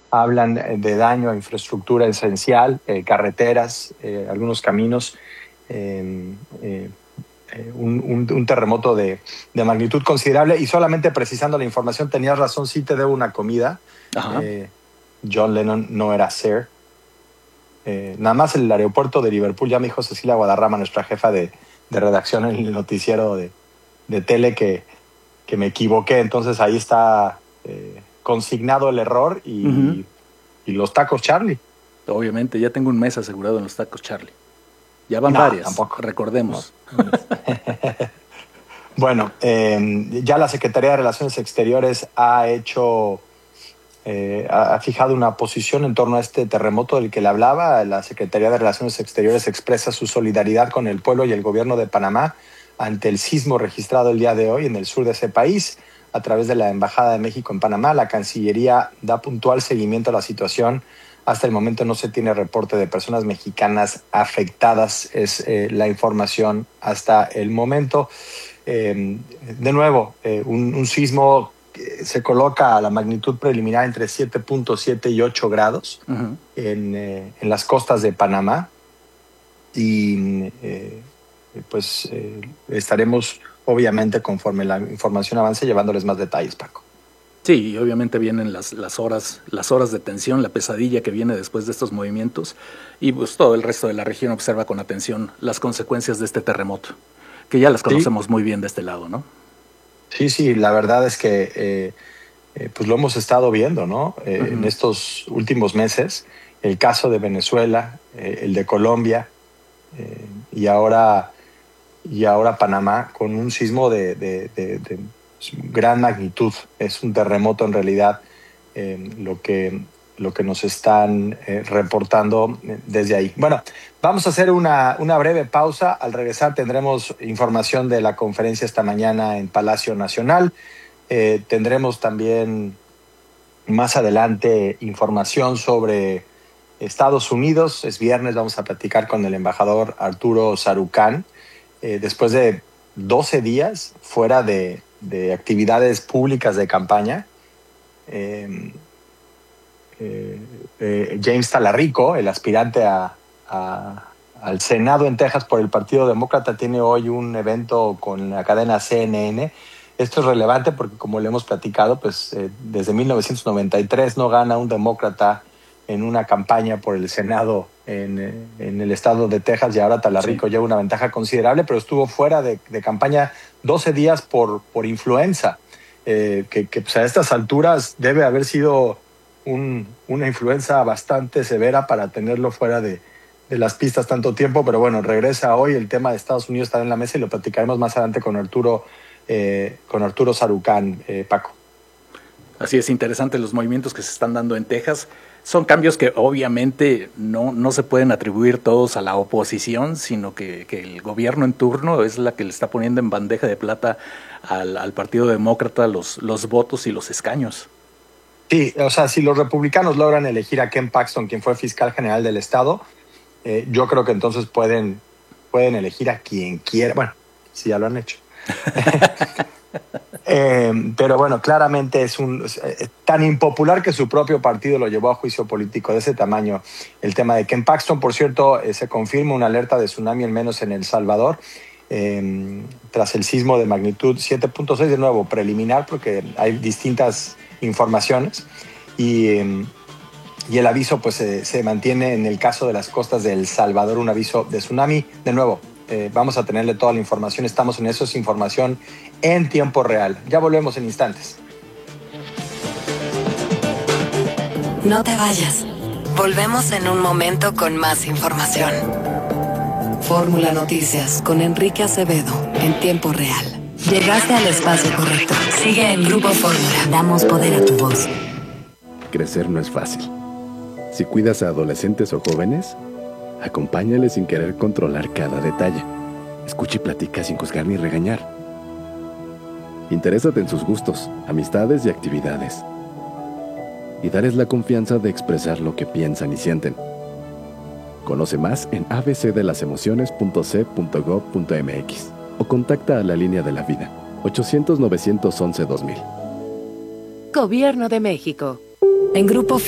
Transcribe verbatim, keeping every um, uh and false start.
hablan de daño a infraestructura esencial, eh, carreteras, eh, algunos caminos, eh, eh, un, un, un terremoto de, de magnitud considerable. Y solamente precisando la información, tenías razón, sí te debo una comida. Eh, John Lennon no era Sir. Eh, nada más el aeropuerto de Liverpool, ya me dijo Cecilia Guadarrama, nuestra jefa de, de redacción en el noticiero de, de tele, que, que me equivoqué. Entonces ahí está eh, consignado el error y, uh-huh. y los tacos Charlie. Obviamente, ya tengo un mes asegurado en los tacos Charlie. Ya van no, varias, tampoco. Recordemos. No. Bueno, eh, ya la Secretaría de Relaciones Exteriores ha hecho... Eh, ha fijado una posición en torno a este terremoto del que le hablaba. La Secretaría de Relaciones Exteriores expresa su solidaridad con el pueblo y el gobierno de Panamá ante el sismo registrado el día de hoy en el sur de ese país. A través de la Embajada de México en Panamá, la Cancillería da puntual seguimiento a la situación. Hasta el momento no se tiene reporte de personas mexicanas afectadas. Es eh, la información hasta el momento. Eh, de nuevo, eh, un, un sismo se coloca a la magnitud preliminar entre siete punto siete y ocho grados uh-huh. en, eh, en las costas de Panamá. Y eh, pues eh, estaremos, obviamente, conforme la información avance, llevándoles más detalles, Paco. Sí, y obviamente vienen las, las horas, las horas de tensión, la pesadilla que viene después de estos movimientos, y pues todo el resto de la región observa con atención las consecuencias de este terremoto, que ya las conocemos sí. muy bien de este lado, ¿no? Sí, sí, la verdad es que eh, eh, pues lo hemos estado viendo, ¿no? Eh, uh-huh. En estos últimos meses, el caso de Venezuela, eh, el de Colombia eh, y ahora y ahora Panamá, con un sismo de, de, de, de gran magnitud. Es un terremoto en realidad eh, lo que lo que nos están eh, reportando desde ahí. Bueno, vamos a hacer una, una breve pausa. Al regresar tendremos información de la conferencia esta mañana en Palacio Nacional. Eh, tendremos también más adelante información sobre Estados Unidos. Es viernes, vamos a platicar con el embajador Arturo Sarucán. Eh, después de doce días fuera de, de actividades públicas de campaña, eh, Eh, eh, James Talarico, el aspirante a, a, al Senado en Texas por el Partido Demócrata, tiene hoy un evento con la cadena C N N. Esto es relevante porque, como le hemos platicado, pues eh, desde mil novecientos noventa y tres no gana un demócrata en una campaña por el Senado en, eh, en el estado de Texas, y ahora Talarico sí. lleva una ventaja considerable, pero estuvo fuera de, de campaña doce días por, por influenza, eh, que, que pues a estas alturas debe haber sido Un, una influencia bastante severa para tenerlo fuera de, de las pistas tanto tiempo, pero bueno, regresa hoy. El tema de Estados Unidos está en la mesa y lo platicaremos más adelante con Arturo, eh, con Arturo Sarucán, eh, Paco. Así es, interesante los movimientos que se están dando en Texas. Son cambios que obviamente no, no se pueden atribuir todos a la oposición, sino que, que el gobierno en turno es la que le está poniendo en bandeja de plata al, al Partido Demócrata los, los votos y los escaños. Sí, o sea, si los republicanos logran elegir a Ken Paxton, quien fue fiscal general del estado, eh, yo creo que entonces pueden, pueden elegir a quien quiera. Bueno, sí, ya lo han hecho. eh, pero bueno, claramente es un es tan impopular que su propio partido lo llevó a juicio político de ese tamaño. El tema de Ken Paxton, por cierto, eh, se confirma una alerta de tsunami, al menos en El Salvador, eh, tras el sismo de magnitud siete punto seis, de nuevo, preliminar, porque hay distintas informaciones, y, eh, y el aviso pues eh, se mantiene en el caso de las costas de El Salvador, un aviso de tsunami. De nuevo, eh, vamos a tenerle toda la información, estamos en eso, es información en tiempo real. Ya volvemos en instantes. No te vayas, volvemos en un momento con más información. Fórmula Noticias con Enrique Acevedo en tiempo real. Llegaste al espacio correcto. Sigue en Grupo Fórmula. Damos poder a tu voz. Crecer no es fácil. Si cuidas a adolescentes o jóvenes, acompáñales sin querer controlar cada detalle. Escucha y platica sin juzgar ni regañar. Interésate en sus gustos, amistades y actividades. Y darles la confianza de expresar lo que piensan y sienten. Conoce más en a b c de las emociones punto c punto gov punto m x o contacta a la línea de la vida, ochocientos, novecientos once, dos mil. Gobierno de México. En Grupo